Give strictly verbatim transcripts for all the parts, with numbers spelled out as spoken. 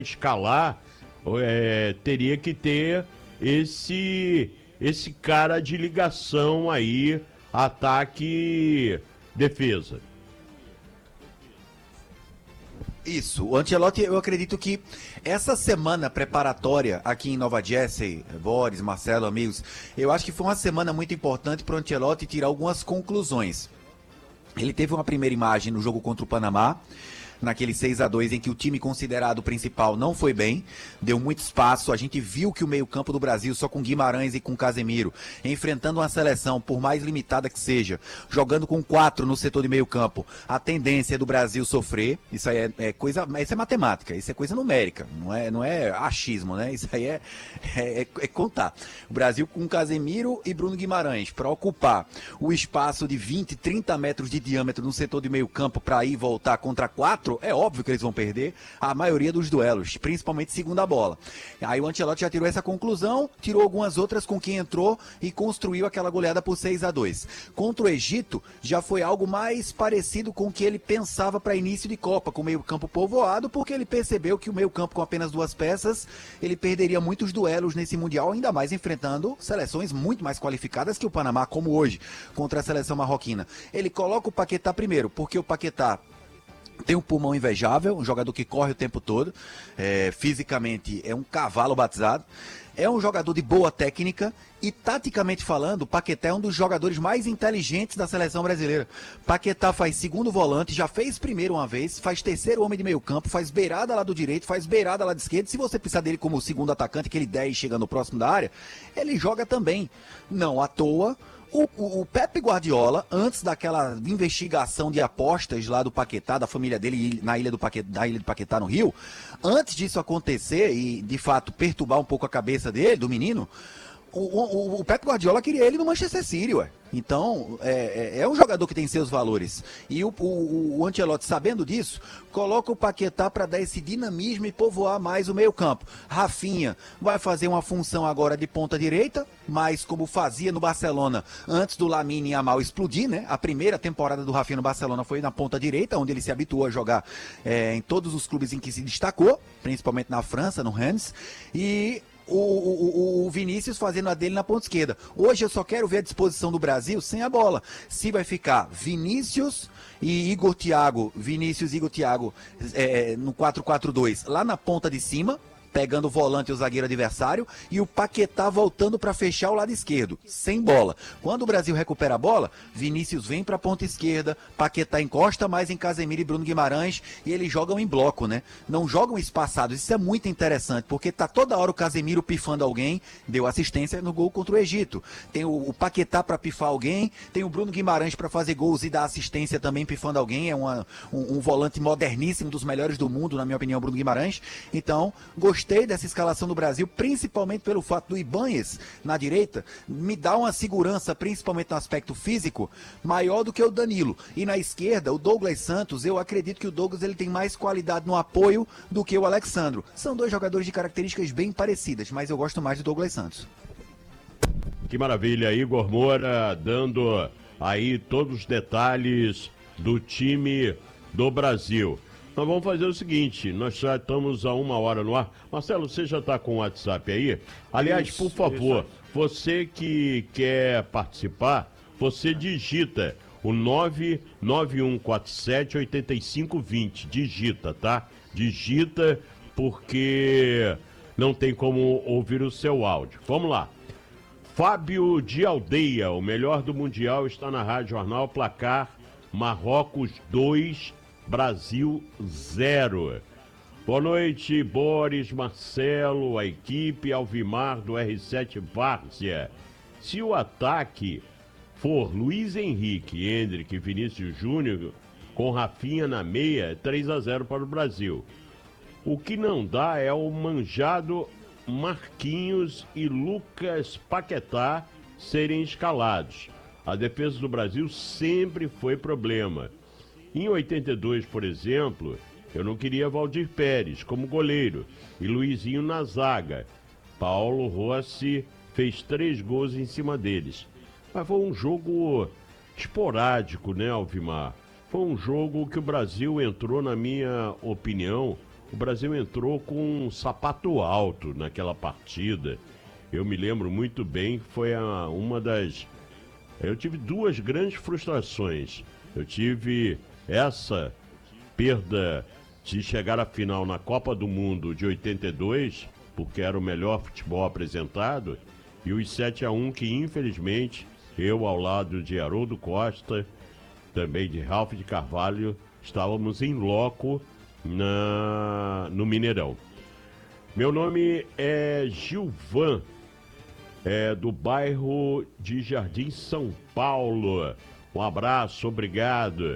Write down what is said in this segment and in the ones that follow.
escalar, é, teria que ter esse, esse cara de ligação aí, ataque, defesa. Isso, o Ancelotti, eu acredito que essa semana preparatória aqui em Nova Jersey, Boris, Marcelo, amigos, eu acho que foi uma semana muito importante para o Ancelotti tirar algumas conclusões. Ele teve uma primeira imagem no jogo contra o Panamá, naquele seis a dois em que o time considerado principal não foi bem, deu muito espaço, a gente viu que o meio-campo do Brasil, só com Guimarães e com Casemiro, enfrentando uma seleção, por mais limitada que seja, jogando com quatro no setor de meio-campo, a tendência é do Brasil sofrer, isso aí é, é coisa, isso é matemática, isso é coisa numérica, não é, não é achismo, né? Isso aí é, é, é contar. O Brasil com Casemiro e Bruno Guimarães, para ocupar o espaço de vinte, trinta metros de diâmetro no setor de meio-campo para ir voltar contra quatro, é óbvio que eles vão perder a maioria dos duelos, principalmente segunda bola. Aí o Ancelotti já tirou essa conclusão, tirou algumas outras com quem entrou e construiu aquela goleada por seis a dois. Contra o Egito, já foi algo mais parecido com o que ele pensava para início de Copa, com o meio-campo povoado, porque ele percebeu que o meio-campo com apenas duas peças, ele perderia muitos duelos nesse Mundial, ainda mais enfrentando seleções muito mais qualificadas que o Panamá, como hoje, contra a seleção marroquina. Ele coloca o Paquetá primeiro, porque o Paquetá tem um pulmão invejável, um jogador que corre o tempo todo, é, fisicamente é um cavalo batizado, é um jogador de boa técnica e, taticamente falando, o Paquetá é um dos jogadores mais inteligentes da seleção brasileira. Paquetá faz segundo volante, já fez primeiro uma vez, faz terceiro homem de meio campo, faz beirada lá do direito, faz beirada lá do esquerdo. Se você precisar dele como segundo atacante, aquele dez chegando próximo da área, ele joga também. Não à toa. O, o, o Pepe Guardiola, antes daquela investigação de apostas lá do Paquetá, da família dele na ilha do Paquetá, na ilha do Paquetá, no Rio, antes disso acontecer e, de fato, perturbar um pouco a cabeça dele, do menino, o, o, o Pepe Guardiola queria ele no Manchester City, ué. Então, é, é, é um jogador que tem seus valores. E o, o, o Ancelotti, sabendo disso, coloca o Paquetá para dar esse dinamismo e povoar mais o meio-campo. Rafinha vai fazer uma função agora de ponta direita, mas como fazia no Barcelona antes do Lamine Yamal explodir, né? A primeira temporada do Rafinha no Barcelona foi na ponta direita, onde ele se habituou a jogar é, em todos os clubes em que se destacou, principalmente na França, no Rennes. E O, o, o Vinícius fazendo a dele na ponta esquerda. Hoje eu só quero ver a disposição do Brasil sem a bola. Se vai ficar Vinícius e Igor Thiago, Vinícius e Igor Thiago é, no quatro quatro dois, lá na ponta de cima, pegando o volante e o zagueiro adversário, e o Paquetá voltando para fechar o lado esquerdo, sem bola. Quando o Brasil recupera a bola, Vinícius vem para a ponta esquerda, Paquetá encosta mais em Casemiro e Bruno Guimarães, e eles jogam em bloco, né? Não jogam espaçados. Isso é muito interessante, porque tá toda hora o Casemiro pifando alguém, deu assistência no gol contra o Egito. Tem o, o Paquetá para pifar alguém, tem o Bruno Guimarães para fazer gols e dar assistência também pifando alguém. É uma, um, um volante moderníssimo, dos melhores do mundo, na minha opinião, Bruno Guimarães. Então, gostei Gostei dessa escalação do Brasil, principalmente pelo fato do Ibáñez na direita, me dá uma segurança, principalmente no aspecto físico, maior do que o Danilo. E na esquerda, o Douglas Santos, eu acredito que o Douglas ele tem mais qualidade no apoio do que o Alexandro. São dois jogadores de características bem parecidas, mas eu gosto mais do Douglas Santos. Que maravilha, Igor Moura dando aí todos os detalhes do time do Brasil. Nós vamos fazer o seguinte, nós já estamos a uma hora no ar. Marcelo, você já está com o WhatsApp aí? Aliás, isso, por favor, isso. Você que quer participar, você digita o nove nove um quatro sete oito cinco dois zero. Digita, tá? Digita porque não tem como ouvir o seu áudio. Vamos lá. Fábio de Aldeia, o melhor do Mundial, está na Rádio Jornal. Placar Marrocos dois, Brasil zero. Boa noite, Boris, Marcelo, a equipe, Alvimar do R sete Várzea. Se o ataque for Luiz Henrique, Endrick e Vinícius Júnior, com Rafinha na meia, três a zero para o Brasil. O que não dá é o manjado Marquinhos e Lucas Paquetá serem escalados. A defesa do Brasil sempre foi problema. Em oitenta e dois, por exemplo, eu não queria Valdir Pérez como goleiro e Luizinho na zaga. Paulo Rossi fez três gols em cima deles. Mas foi um jogo esporádico, né, Alvimar? Foi um jogo que o Brasil entrou, na minha opinião, o Brasil entrou com um sapato alto naquela partida. Eu me lembro muito bem que foi a, uma das... Eu tive duas grandes frustrações. Eu tive essa perda de chegar à final na Copa do Mundo de oitenta e dois, porque era o melhor futebol apresentado, e os sete a um que, infelizmente, eu, ao lado de Haroldo Costa, também de Ralf de Carvalho, estávamos em loco na, no Mineirão. Meu nome é Gilvan, é do bairro de Jardim São Paulo. Um abraço, obrigado.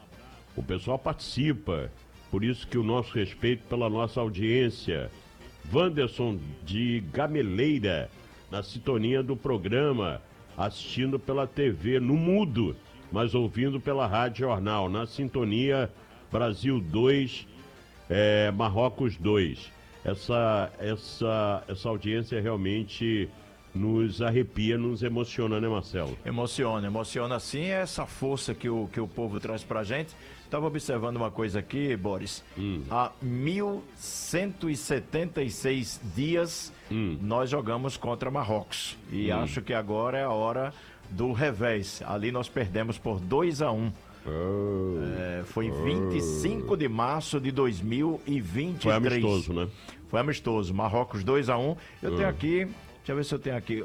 O pessoal participa, por isso que o nosso respeito pela nossa audiência. Wanderson de Gameleira, na sintonia do programa, assistindo pela T V no mudo, mas ouvindo pela Rádio Jornal, na sintonia Brasil dois, é, Marrocos dois. Essa, essa, essa audiência realmente nos arrepia, nos emociona, né, Marcelo? Emociona, emociona sim, essa força que o, que o povo traz pra gente. Estava observando uma coisa aqui, Boris. Hum. Há mil cento e setenta e seis dias hum. nós jogamos contra Marrocos. E hum. acho que agora é a hora do revés. Ali nós perdemos por dois a um. Oh. É, foi oh. vinte e cinco de março de dois mil e vinte e três. Foi amistoso, né? Foi amistoso. Marrocos dois a um. Eu oh. tenho aqui... Deixa eu ver se eu tenho aqui.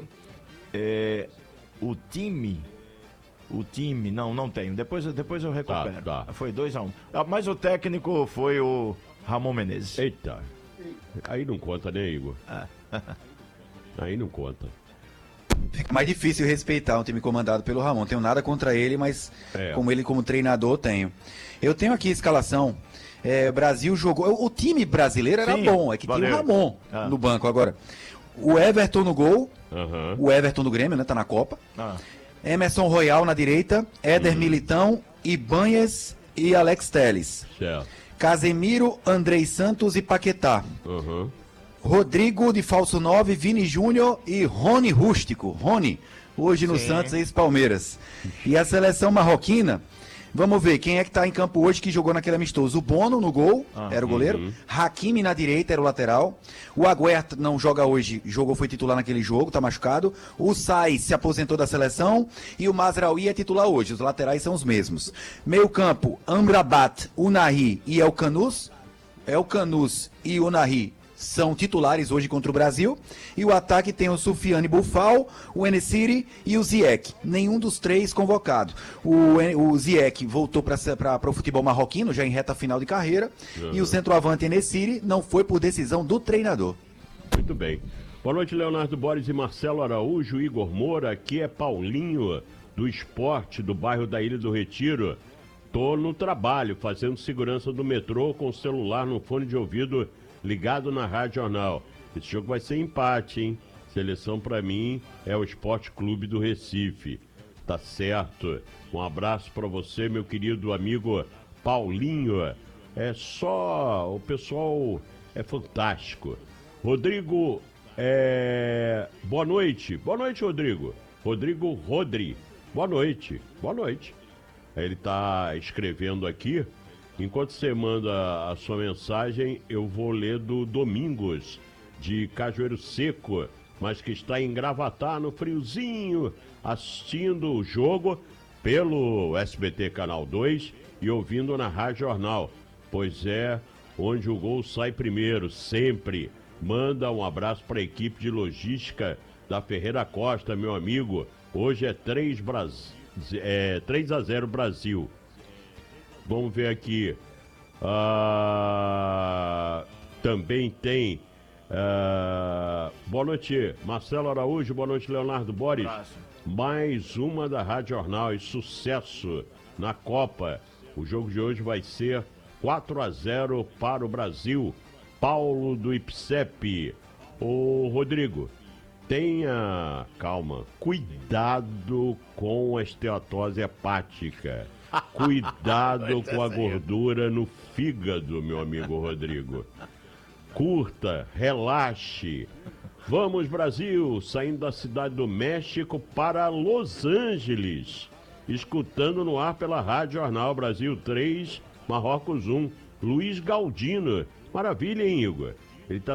É, o time. O time. Não, não tenho. Depois, depois eu recupero. Tá, tá. Foi dois a um. Ah, mas o técnico foi o Ramon Menezes. Eita. Aí não conta, né, Igor? Ah. Aí não conta. Fica mais difícil respeitar um time comandado pelo Ramon. Tenho nada contra ele, mas é. como ele como treinador, tenho. Eu tenho aqui a escalação. É, Brasil jogou. O time brasileiro era Sim, bom. É que valeu. Tinha o Ramon ah. no banco agora. O Everton no gol, uhum. o Everton do Grêmio, né, tá na Copa. Ah. Emerson Royal na direita, Éder uhum. Militão, Ibanhes e Alex Telles. Certo. Casemiro, Andrei Santos e Paquetá. Uhum. Rodrigo de falso nove, Vini Júnior e Rony Rústico. Rony, hoje no Sim. Santos e Palmeiras. E a seleção marroquina... Vamos ver, quem é que tá em campo hoje que jogou naquele amistoso? O Bono no gol, ah, era o goleiro. Uhum. Hakimi na direita, era o lateral. O Agüer não joga hoje, jogou, foi titular naquele jogo, tá machucado. O Sai se aposentou da seleção. E o Mazraoui é titular hoje, os laterais são os mesmos. Meio campo, Amrabat, Unai e El Canus. El Canus e Unai são titulares hoje contra o Brasil. E o ataque tem o Soufiane Boufal, o Enesiri e o Ziyech. Nenhum dos três convocado. O, o Ziyech voltou para o futebol marroquino, já em reta final de carreira. Uhum. E o centroavante Enesiri não foi por decisão do treinador. Muito bem. Boa noite, Leonardo Boris e Marcelo Araújo, Igor Moura. Aqui é Paulinho, do Esporte, do bairro da Ilha do Retiro. Tô no trabalho, fazendo segurança do metrô com o celular no fone de ouvido ligado na Rádio Jornal. Esse jogo vai ser empate, hein? Seleção pra mim é o Esporte Clube do Recife. Tá certo. Um abraço pra você, meu querido amigo Paulinho. É só... O pessoal é fantástico. Rodrigo, é... Boa noite. Boa noite, Rodrigo. Rodrigo Rodri. Boa noite. Boa noite. Ele tá escrevendo aqui. Enquanto você manda a sua mensagem, eu vou ler do Domingos, de Cajueiro Seco, mas que está em Gravatá, no friozinho, assistindo o jogo pelo S B T Canal dois e ouvindo na Rádio Jornal, pois é onde o gol sai primeiro, sempre. Manda um abraço para a equipe de logística da Ferreira Costa, meu amigo. Hoje é três, Bras... é, três a zero Brasil. Vamos ver aqui. Ah, também tem. Ah, boa noite, Marcelo Araújo. Boa noite, Leonardo Boris. Praça. Mais uma da Rádio Jornal e sucesso na Copa. O jogo de hoje vai ser quatro a zero para o Brasil. Paulo do Ipsep. Ô, Rodrigo, tenha calma. Cuidado com a esteatose hepática. Cuidado com a gordura no fígado, meu amigo Rodrigo. Curta, relaxe. Vamos, Brasil, saindo da cidade do México para Los Angeles. Escutando no ar pela Rádio Jornal Brasil três, Marrocos um. Luiz Galdino, Maravilha, hein, Igor? Ele tá